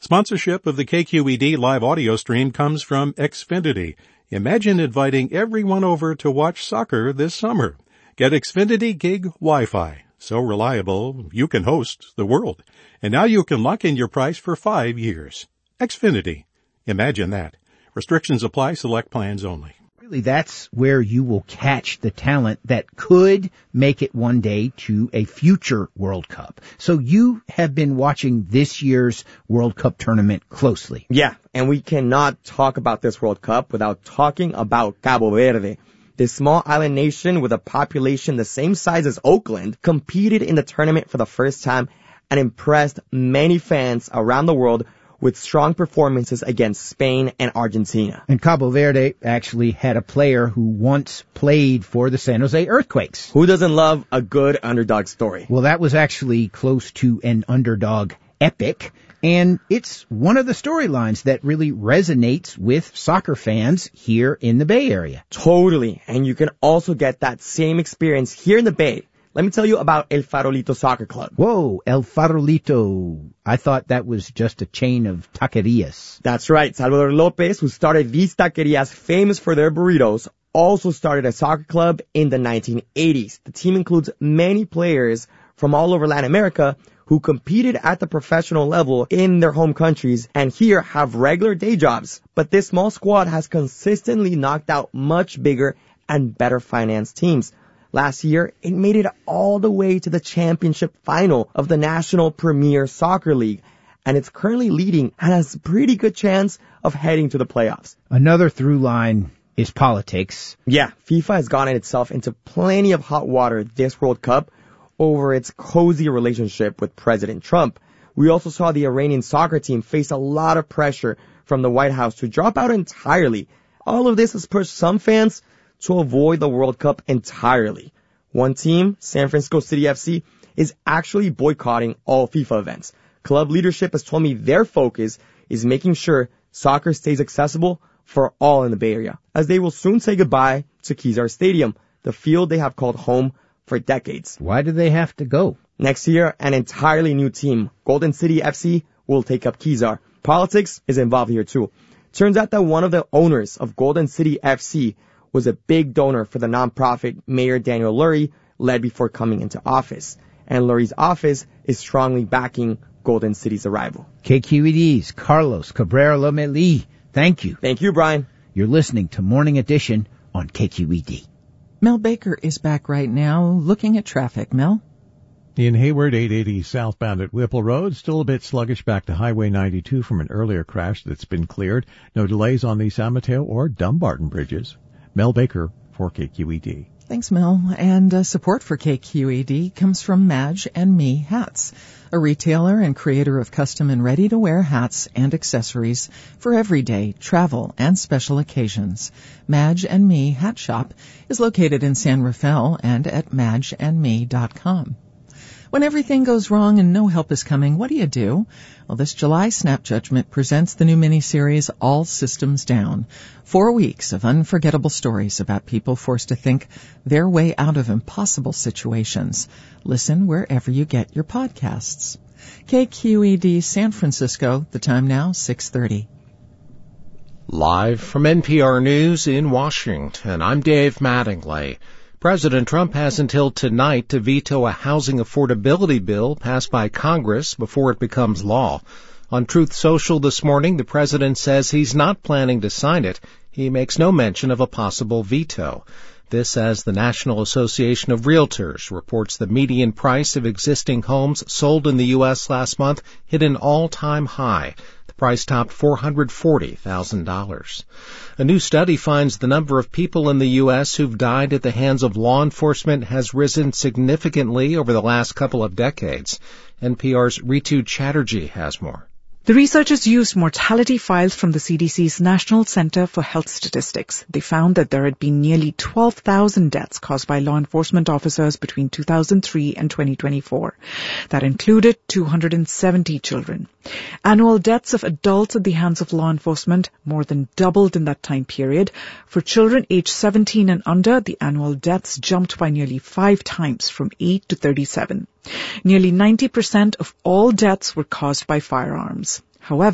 Sponsorship of the KQED live audio stream comes from Xfinity. Imagine inviting everyone over to watch soccer this summer. Get Xfinity Gig Wi-Fi. So reliable, you can host the world. And now you can lock in your price for 5 years. Xfinity. Imagine that. Restrictions apply. Select plans only. Really, that's where you will catch the talent that could make it one day to a future World Cup. So you have been watching this year's World Cup tournament closely. Yeah, and we cannot talk about this World Cup without talking about Cabo Verde. This small island nation with a population the same size as Oakland competed in the tournament for the first time and impressed many fans around the world with strong performances against Spain and Argentina. And Cabo Verde actually had a player who once played for the San Jose Earthquakes. Who doesn't love a good underdog story? Well, that was actually close to an underdog epic, and it's one of the storylines that really resonates with soccer fans here in the Bay Area. Totally, and you can also get that same experience here in the Bay. Let me tell you about El Farolito Soccer Club. Whoa, El Farolito. I thought that was just a chain of taquerias. That's right. Salvador Lopez, who started these taquerias famous for their burritos, also started a soccer club in the 1980s. The team includes many players from all over Latin America who competed at the professional level in their home countries and here have regular day jobs. But this small squad has consistently knocked out much bigger and better financed teams. Last year, it made it all the way to the championship final of the National Premier Soccer League, and it's currently leading and has a pretty good chance of heading to the playoffs. Another through line is politics. Yeah, FIFA has gotten itself into plenty of hot water this World Cup over its cozy relationship with President Trump. We also saw the Iranian soccer team face a lot of pressure from the White House to drop out entirely. All of this has pushed some fans to avoid the World Cup entirely. One team, San Francisco City FC, is actually boycotting all FIFA events. Club leadership has told me their focus is making sure soccer stays accessible for all in the Bay Area, as they will soon say goodbye to Kezar Stadium, the field they have called home for decades. Why do they have to go? Next year, an entirely new team, Golden City FC, will take up Kezar. Politics is involved here too. Turns out that one of the owners of Golden City FC was a big donor for the nonprofit Mayor Daniel Lurie led before coming into office. And Lurie's office is strongly backing Golden City's arrival. KQED's Carlos Cabrera Lomelí. Thank you. Thank you, Brian. You're listening to Morning Edition on KQED. Mel Baker is back right now looking at traffic. Mel? In Hayward, 880 southbound at Whipple Road, still a bit sluggish back to Highway 92 from an earlier crash that's been cleared. No delays on the San Mateo or Dumbarton bridges. Mel Baker for KQED. Thanks, Mel. And support for KQED comes from Madge and Me Hats, a retailer and creator of custom and ready-to-wear hats and accessories for everyday, travel, and special occasions. Madge and Me Hat Shop is located in San Rafael and at madgeandme.com. When everything goes wrong and no help is coming, what do? Well, this July, Snap Judgment presents the new miniseries, All Systems Down. 4 weeks of unforgettable stories about people forced to think their way out of impossible situations. Listen wherever you get your podcasts. KQED San Francisco, the time now, 6:30. Live from NPR News in Washington, I'm Dave Mattingly. President Trump has until tonight to veto a housing affordability bill passed by Congress before it becomes law. On Truth Social this morning, the president says he's not planning to sign it. He makes no mention of a possible veto. This as the National Association of Realtors reports the median price of existing homes sold in the U.S. last month hit an all-time high. The price topped $440,000. A new study finds the number of people in the U.S. who've died at the hands of law enforcement has risen significantly over the last couple of decades. NPR's Ritu Chatterjee has more. The researchers used mortality files from the CDC's National Center for Health Statistics. They found that there had been nearly 12,000 deaths caused by law enforcement officers between 2003 and 2024. That included 270 children. Annual deaths of adults at the hands of law enforcement more than doubled in that time period. For children aged 17 and under, the annual deaths jumped by nearly 5 times, from 8 to 37. Nearly 90% of all deaths were caused by firearms. However,